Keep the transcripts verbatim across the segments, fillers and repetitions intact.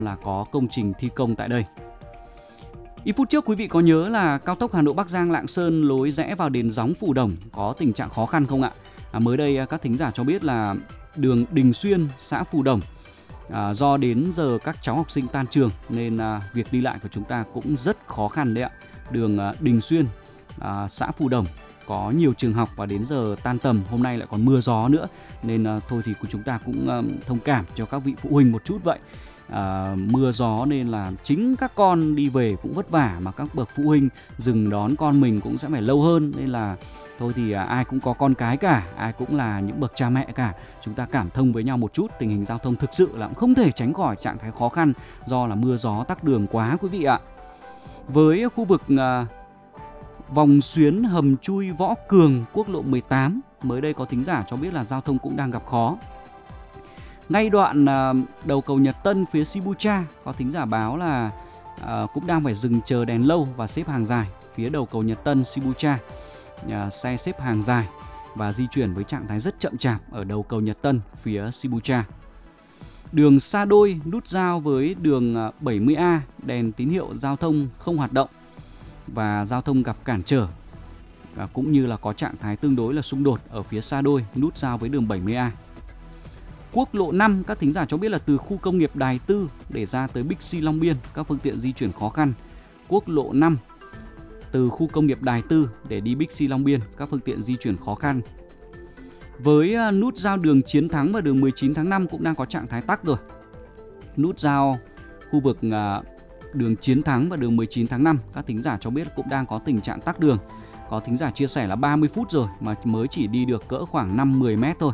là có công trình thi công tại đây. Ít phút trước quý vị có nhớ là cao tốc Hà Nội Bắc Giang Lạng Sơn lối rẽ vào đền Gióng Phù Đồng có tình trạng khó khăn không ạ? À, mới đây các thính giả cho biết là đường Đình Xuyên, xã Phù Đồng, à, do đến giờ các cháu học sinh tan trường nên à, việc đi lại của chúng ta cũng rất khó khăn đấy ạ. Đường à, Đình Xuyên, à, xã Phù Đồng có nhiều trường học và đến giờ tan tầm, hôm nay lại còn mưa gió nữa nên à, thôi thì chúng ta cũng à, thông cảm cho các vị phụ huynh một chút vậy. À, mưa gió nên là chính các con đi về cũng vất vả, mà các bậc phụ huynh dừng đón con mình cũng sẽ phải lâu hơn, nên là thôi thì à, ai cũng có con cái cả, ai cũng là những bậc cha mẹ cả, chúng ta cảm thông với nhau một chút. Tình hình giao thông thực sự là cũng không thể tránh khỏi trạng thái khó khăn do là mưa gió tắc đường quá quý vị ạ. Với khu vực à, vòng xuyến hầm chui Võ Cường, quốc lộ mười tám, mới đây có thính giả cho biết là giao thông cũng đang gặp khó. Ngay đoạn à, đầu cầu Nhật Tân phía Sibucha, có thính giả báo là à, cũng đang phải dừng chờ đèn lâu và xếp hàng dài. Phía đầu cầu Nhật Tân Sibucha, à, xe xếp hàng dài và di chuyển với trạng thái rất chậm chạp ở đầu cầu Nhật Tân phía Sibucha. Đường Sa Đôi nút giao với đường bảy mươi A, đèn tín hiệu giao thông không hoạt động và giao thông gặp cản trở, à, cũng như là có trạng thái tương đối là xung đột ở phía Sa Đôi nút giao với đường bảy mươi A. Quốc lộ năm, các thính giả cho biết là từ khu công nghiệp Đài Tư để ra tới Bixi Long Biên, các phương tiện di chuyển khó khăn. Quốc lộ năm từ khu công nghiệp Đài Tư để đi Bixi Long Biên, các phương tiện di chuyển khó khăn. Với nút giao đường Chiến Thắng và đường mười chín tháng năm cũng đang có trạng thái tắc rồi. Nút giao khu vực đường Chiến Thắng và đường mười chín tháng năm, các thính giả cho biết cũng đang có tình trạng tắc đường. Có thính giả chia sẻ là ba mươi phút rồi mà mới chỉ đi được cỡ khoảng năm đến mười mét thôi.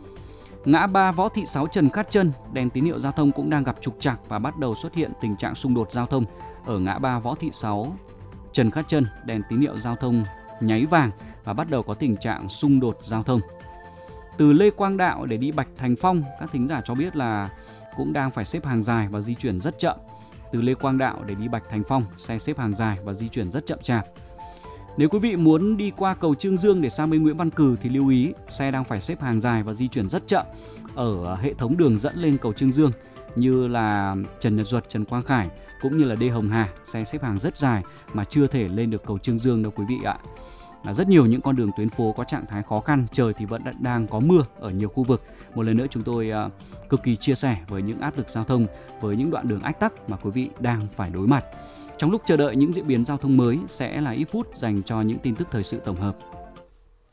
Ngã ba Võ Thị Sáu Trần Khát Trân, đèn tín hiệu giao thông cũng đang gặp trục trặc và bắt đầu xuất hiện tình trạng xung đột giao thông ở ngã ba Võ Thị Sáu Trần Khát Trân, đèn tín hiệu giao thông nháy vàng và bắt đầu có tình trạng xung đột giao thông. Từ Lê Quang Đạo để đi Bạch Thành Phong, các thính giả cho biết là cũng đang phải xếp hàng dài và di chuyển rất chậm. Từ Lê Quang Đạo để đi Bạch Thành Phong, xe xếp hàng dài và di chuyển rất chậm chạp. Nếu quý vị muốn đi qua cầu Trương Dương để sang bên Nguyễn Văn Cừ thì lưu ý, xe đang phải xếp hàng dài và di chuyển rất chậm ở hệ thống đường dẫn lên cầu Trương Dương như là Trần Nhật Duật, Trần Quang Khải cũng như là Đê Hồng Hà, xe xếp hàng rất dài mà chưa thể lên được cầu Trương Dương đâu quý vị ạ. Là rất nhiều những con đường tuyến phố có trạng thái khó khăn, trời thì vẫn đang có mưa ở nhiều khu vực. Một lần nữa chúng tôi uh, cực kỳ chia sẻ với những áp lực giao thông, với những đoạn đường ách tắc mà quý vị đang phải đối mặt. Trong lúc chờ đợi những diễn biến giao thông mới sẽ là ít phút dành cho những tin tức thời sự tổng hợp.